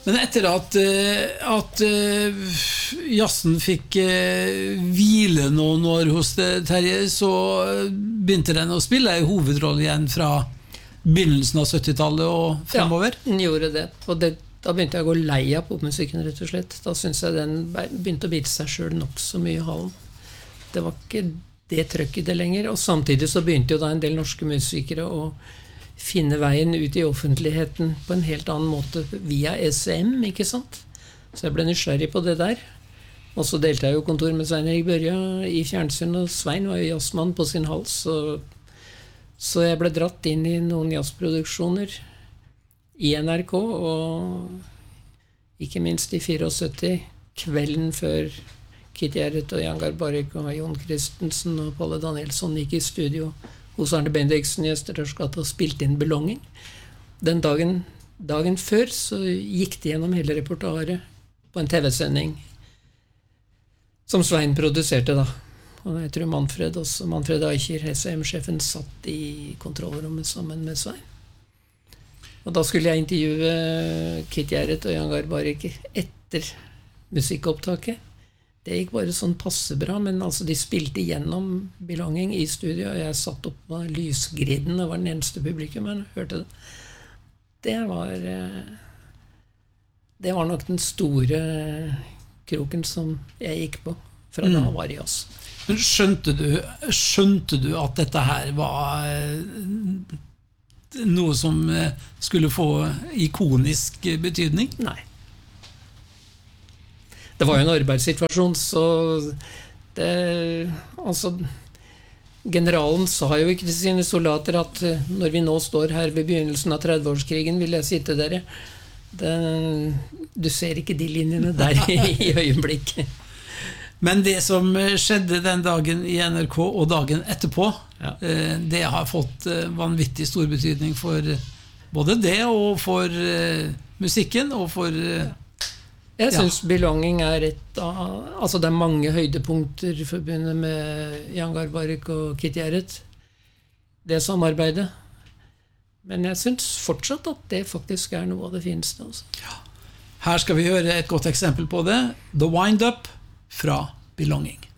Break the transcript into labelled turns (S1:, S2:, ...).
S1: Men etter at jazzen fikk hvile noen år hos Terje, så begynte den å spille en hovedrolle igjen fra begynnelsen av 70-tallet og fremover.
S2: Ja, den gjorde det. Og da begynte jeg å gå lei av popmusikken, rett og slett. Da synes jeg den begynte å bite seg selv nok så mye i halen. Det var ikke det trøkket det lenger. Og samtidig så begynte jo da en del norske musikere å finne veien ut i offentligheten på en helt annen måte via SM, ikke sant? Så jeg ble nysgjerrig på det der. Og så delte jeg jo kontor med Svein Erik Børja i fjernsyn, og Svein var jo jazzmann på sin hals, så jeg ble dratt inn i noen jazzproduksjoner i NRK, og ikke minst i 74, kvelden før Kitty Jarrett og Jan Garbarek og Jon Christensen og Palle Danielsson gikk i studio hos Arne Bendiksen i Østertorgsgata og spilte inn Belonging. Den dagen før så gikk de gjennom hele repertoaret på en TV-sending som Svein produserte da. Og jeg tror Manfred Eicher, SM-sjefen, satt i kontrollrommet sammen med Svein. Og da skulle jeg intervjue Kitty Jarrett og Jan Garbarek etter musikkopptaket. Det gikk bare sånn passe bra, men altså de spilte gjennom Belonging i studio, og jeg satt opp på lysgriden, og var den eneste publikum, men hørte det. Det var nok den store kroken som jeg gikk på fra da var i oss.
S1: Men skjønte du at dette her var noe som skulle få ikonisk betydning?
S2: Nei. Det var jo en arbeidssituasjon, så generalen sa jo ikke til sine soldater at når vi nå står her ved begynnelsen av 30-årskrigen, vil jeg si til dere, du ser ikke de linjene der i øyeblikket.
S1: Men det som skjedde den dagen i NRK og dagen etterpå, det har fått vanvittig stor betydning for både det og for musikken og for...
S2: Jeg synes Belonging det er mange høydepunkter forbundet med Jan Garbarek og Kitty Jarrett, det samarbeidet. Men jeg synes fortsatt at det faktisk noe av det fineste.
S1: Ja. Her skal vi høre et godt eksempel på det. The Wind Up fra Belonging.